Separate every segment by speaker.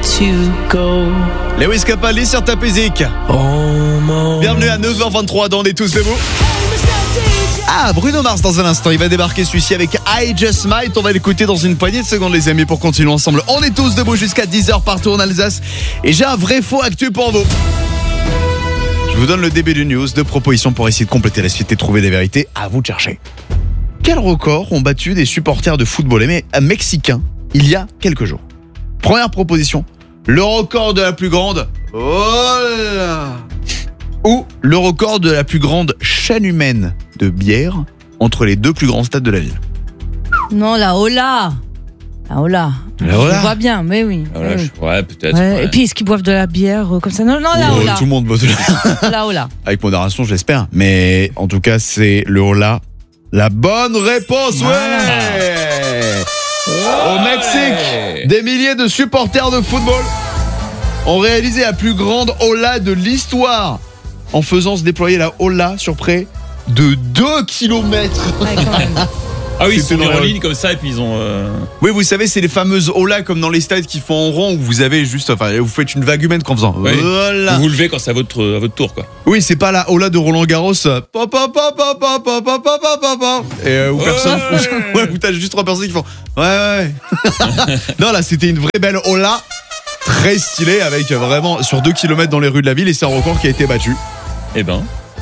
Speaker 1: to go.
Speaker 2: Lewis Capaldi sur ta musique. Bienvenue à 9h23 dans On est tous debout. Ah, Bruno Mars dans un instant, il va débarquer celui-ci avec I Just Might. On va l'écouter dans une poignée de secondes les amis pour continuer ensemble. On est tous debout jusqu'à 10h partout en Alsace. Et j'ai un vrai faux actu pour vous. Je vous donne le début du news, 2 propositions pour essayer de compléter la suite et trouver des vérités. À vous de chercher. Quels records ont battu des supporters de football mexicains il y a quelques jours? Première proposition, le record de la plus grande ou le record de la plus grande chaîne humaine de bière entre les 2 plus grands stades de la ville.
Speaker 3: Non, la Ola. La Ola.
Speaker 2: La Ola.
Speaker 3: Je vois bien, mais oui.
Speaker 4: Voilà,
Speaker 3: oui.
Speaker 4: ouais, peut-être.
Speaker 3: Ouais.
Speaker 4: Ouais.
Speaker 3: Et puis, est-ce qu'ils boivent de la bière comme ça? Non, la Ola.
Speaker 2: Tout le monde boit de la...
Speaker 3: La Ola.
Speaker 2: Avec modération, je l'espère. Mais en tout cas, c'est le Ola. La bonne réponse, ouais. Au Mexique, des milliers de supporters de football ont réalisé la plus grande Ola de l'histoire en faisant se déployer la Ola sur près de 2 kilomètres.
Speaker 3: Ouais, quand même.
Speaker 4: Ah oui, ils
Speaker 2: C'était
Speaker 4: sont mis
Speaker 2: dans
Speaker 4: en
Speaker 2: le-
Speaker 4: ligne comme ça et puis ils ont.
Speaker 2: Oui, vous savez, c'est les fameuses Ola comme dans les stades qui font en rond où vous avez juste, enfin, vous faites une vague humaine qu'en faisant.
Speaker 4: Ouais.
Speaker 2: Voilà.
Speaker 4: Vous vous levez quand c'est à votre tour, quoi.
Speaker 2: Oui, c'est pas la Ola de Roland Garros. Pa, pa, pa, pa, pa, pa, pa, pa, pa, pa, pa. Et où personne,
Speaker 4: Ouais.
Speaker 2: ouais, où t'as juste 3 personnes qui font. Ouais. Non, là, c'était une vraie belle Ola, très stylée, avec vraiment sur 2 kilomètres dans les rues de la ville, et c'est un record qui a été battu.
Speaker 4: Eh ben.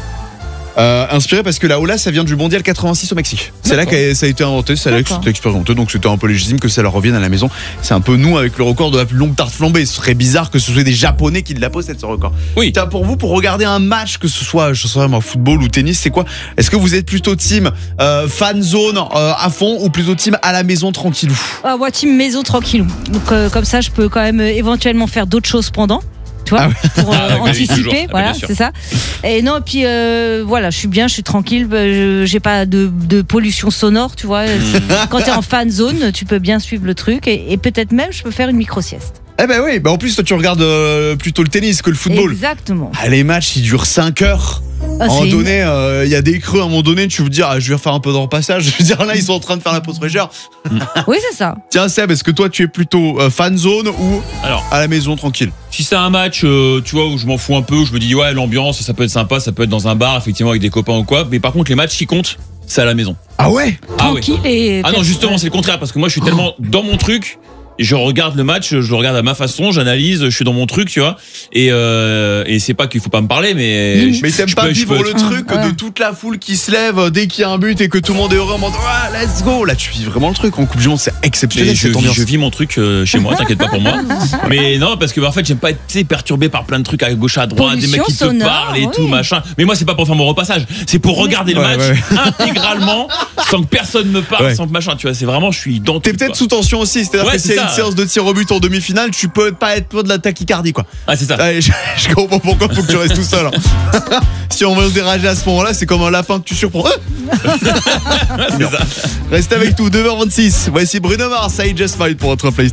Speaker 2: Inspiré parce que la Ola, ça vient du mondial 86 au Mexique. C'est là
Speaker 4: D'accord.
Speaker 2: que ça a été inventé, c'est là que
Speaker 3: D'accord.
Speaker 2: c'était expérimenté, donc c'était un peu légitime que ça leur revienne à la maison. C'est un peu nous avec le record de la plus longue tarte flambée. Ce serait bizarre que ce soit des Japonais qui la possèdent, ce record.
Speaker 4: Oui.
Speaker 2: Tiens, pour vous, pour regarder un match, que ce soit, je sais pas moi, football ou tennis, c'est quoi? Est-ce que vous êtes plutôt team fan zone à fond ou plutôt team à la maison tranquillou?
Speaker 3: Ah, moi, team maison tranquillou. Donc, comme ça, je peux quand même éventuellement faire d'autres choses pendant. Tu vois, pour
Speaker 4: Ah ouais, bah oui, toujours.
Speaker 3: anticiper,
Speaker 4: Ah,
Speaker 3: voilà,
Speaker 4: bien sûr.
Speaker 3: c'est ça. Et non, puis voilà, je suis bien, je suis tranquille, j'ai pas de pollution sonore, tu vois. Quand t'es en fan zone, tu peux bien suivre le truc et peut-être même je peux faire une micro-sieste.
Speaker 2: Eh ben oui, bah en plus toi tu regardes plutôt le tennis que le football.
Speaker 3: Exactement.
Speaker 2: Ah, les matchs ils durent 5 heures.
Speaker 3: Ah,
Speaker 2: À un moment
Speaker 3: c'est
Speaker 2: donné, il y a des creux. À un moment donné, tu veux dire, je vais faire un peu de repassage. Je veux dire, là, ils sont en train de faire la pause fraîcheur.
Speaker 3: Oui, c'est ça.
Speaker 2: Tiens, Seb, est-ce que toi, tu es plutôt fan zone ou
Speaker 4: Alors,
Speaker 2: à la maison tranquille?
Speaker 4: si c'est un match, tu vois, où je m'en fous un peu, où je me dis, ouais, l'ambiance, ça peut être sympa, ça peut être dans un bar, effectivement, avec des copains ou quoi. Mais par contre, les matchs qui comptent, c'est à la maison.
Speaker 2: Ah ouais?
Speaker 4: Ah ouais.
Speaker 3: Tranquille et.
Speaker 4: Ah non, justement, c'est le contraire, parce que moi, je suis tellement dans mon truc. Je regarde le match, je le regarde à ma façon, j'analyse, je suis dans mon truc, tu vois. Et c'est pas qu'il faut pas me parler, mais.
Speaker 2: Mais t'aimes pas vivre le truc
Speaker 3: Ouais.
Speaker 2: de toute la foule qui se lève dès qu'il y a un but et que tout le monde est heureux en mode ah, let's go. Là, tu vis vraiment le truc. En Coupe du Monde, c'est
Speaker 4: Mais
Speaker 2: exceptionnel
Speaker 4: je,
Speaker 2: cette ambiance.
Speaker 4: je vis mon truc chez moi, t'inquiète pas pour moi. Mais non, parce que en fait, j'aime pas être tu sais, perturbé par plein de trucs à gauche, à droite, des mecs qui te
Speaker 3: Pollution
Speaker 4: parlent et
Speaker 3: sonore,
Speaker 4: tout,
Speaker 3: oui.
Speaker 4: machin. Mais moi, c'est pas pour faire mon repassage, c'est pour regarder le
Speaker 2: Ouais,
Speaker 4: match
Speaker 2: ouais.
Speaker 4: intégralement, sans que personne me parle,
Speaker 2: Ouais.
Speaker 4: sans que machin, tu vois. C'est vraiment, je suis dans
Speaker 2: T'es
Speaker 4: tout,
Speaker 2: peut-être
Speaker 4: quoi.
Speaker 2: sous tension aussi, c'est-à-dire
Speaker 4: Ouais,
Speaker 2: que
Speaker 4: c'est
Speaker 2: s'il y a
Speaker 4: ça.
Speaker 2: une séance de tir au but en demi-finale, tu peux pas être loin de la tachycardie quoi.
Speaker 4: Ah, c'est ça.
Speaker 2: Ouais, je comprends pourquoi faut que tu restes tout seul. Hein. Si on veut se dérager à ce moment-là, c'est comme un lapin que tu surprends.
Speaker 4: C'est ça.
Speaker 2: Reste avec tout, 2h26. Voici Bruno Mars, I Just Might pour votre playlist.